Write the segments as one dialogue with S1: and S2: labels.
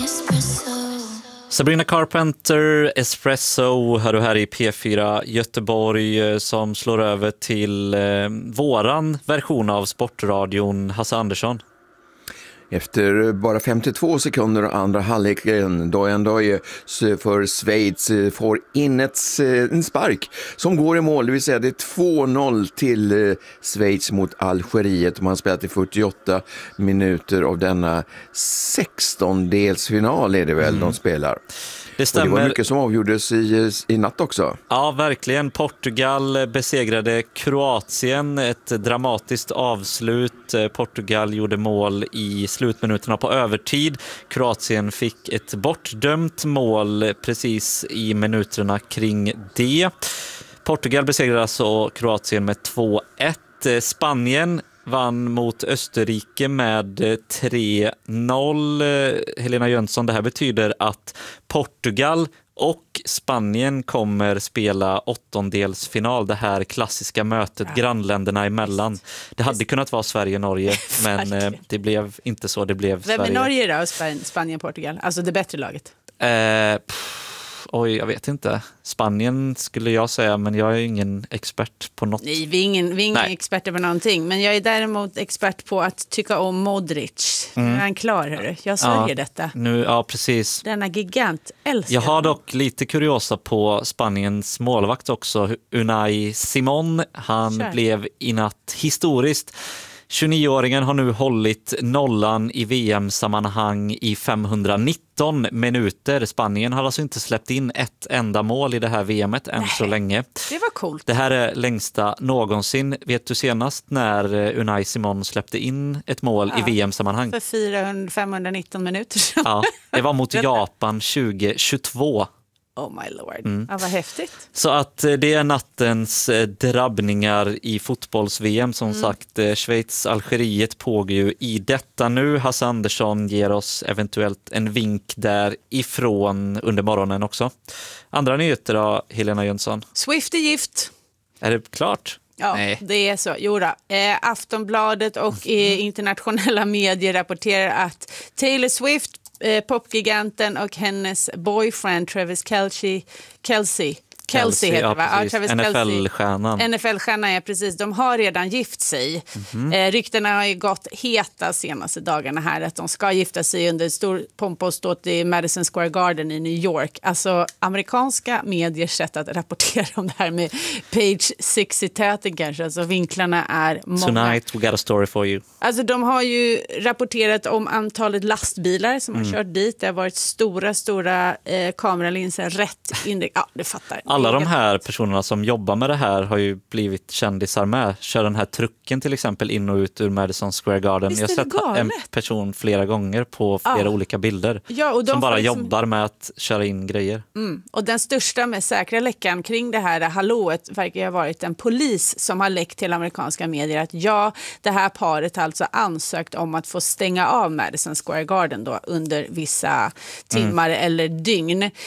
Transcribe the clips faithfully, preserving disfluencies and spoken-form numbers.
S1: Sabrina Carpenter, Espresso, hör du här i P fyra Göteborg som slår över till eh, våran version av sportradion. Hasse Andersson.
S2: Efter bara femtiotvå sekunder andra halvleken då ändå för Schweiz får in ett, en spark som går i mål, det vill säga det är två noll till Schweiz mot Algeriet. Man har spelat i fyrtioåtta minuter av denna sextondelsfinal är det väl mm. de spelar.
S1: Det stämmer.
S2: Och det var mycket som avgjordes i, i natt också.
S1: Ja, verkligen. Portugal besegrade Kroatien. Ett dramatiskt avslut. Portugal gjorde mål i slutminuterna på övertid. Kroatien fick ett bortdömt mål precis i minuterna kring det. Portugal besegrade alltså Kroatien med två ett. Spanien vann mot Österrike med tre noll. Helena Jönsson, det här betyder att Portugal och Spanien kommer spela åttondelsfinal, det här klassiska mötet ja. grannländerna emellan. Det hade kunnat vara Sverige-Norge, men eh, det blev inte så, det blev
S3: Vem
S1: Sverige.
S3: Vem är Norge då? Spanien-Portugal? Alltså det bättre laget?
S1: Eh, pff, oj, jag vet inte. Spanien skulle jag säga, men jag är ingen expert på något.
S3: Nej, vi är ingen, vi är ingen experter på någonting. Men jag är däremot expert på att tycka om Modric. Mm. Nu är han klar, hörru. Jag sörjer
S1: ja,
S3: detta.
S1: Nu, ja, precis.
S3: Denna gigant älskar.
S1: Jag har dock lite kuriosa på Spaniens målvakt också. Unai Simón. Han Kör. blev i natt historiskt. tjugonioåringen har nu hållit nollan i V M-sammanhang i femhundranitton minuter. Spanien har alltså inte släppt in ett enda mål i det här V M:et än Nej, så länge.
S3: Det var coolt.
S1: Det här är längsta någonsin. Vet du senast när Unai Simón släppte in ett mål ja, i V M-sammanhang?
S3: För fyrahundra, femhundranitton minuter.
S1: Ja, det var mot Japan tjugohundratjugotvå.
S3: Oh my lord. Mm. Ja, vad häftigt.
S1: Så att det är nattens drabbningar i fotbolls-V M. Som mm. sagt, Schweiz-Algeriet pågår ju i detta nu. Hasse Andersson ger oss eventuellt en vink därifrån under morgonen också. Andra nyheter då, Helena Jönsson?
S3: Swift är gift.
S1: Är det klart?
S3: Ja, Nej. det är så. Jo då. Eh, Aftonbladet och eh, internationella medier rapporterar att Taylor Swift, popgiganten och hennes boyfriend Travis Kelce Kelce Kelce heter
S1: ja,
S3: va? Ja, Travis
S1: N F L-stjärnan.
S3: N F L-stjärnan, ja precis. De har redan gift sig. Mm-hmm. Eh, ryktena har ju gått heta senaste dagarna här att de ska gifta sig under stor pompa och ståt i Madison Square Garden i New York. Alltså amerikanska mediers sätt att rapportera om det här med page sexy-täten kanske. Alltså vinklarna är många.
S1: Tonight we got a story for you.
S3: Alltså de har ju rapporterat om antalet lastbilar som mm. har kört dit. Det har varit stora, stora eh, kameralinser rätt in. Ja, det fattar.
S1: Alla de här personerna som jobbar med det här har ju blivit kändisar med. Kör den här trucken till exempel in och ut ur Madison Square Garden.
S3: Visst
S1: Jag har sett
S3: galet?
S1: en person flera gånger på flera ja. olika bilder.
S3: Ja, och de
S1: som bara
S3: liksom...
S1: jobbar med att köra in grejer.
S3: Mm. Och den största med säkra läckan kring det här hallået verkar ha varit en polis som har läckt till amerikanska medier att ja, det här paret har alltså ansökt om att få stänga av Madison Square Garden då under vissa timmar mm. eller dygn. Eh,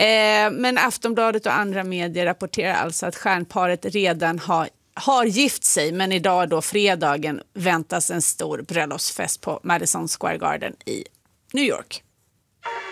S3: men Aftonbladet och andra medier rapporterar alltså att stjärnparet redan har, har gift sig, men idag då fredagen väntas en stor bröllopsfest på Madison Square Garden i New York.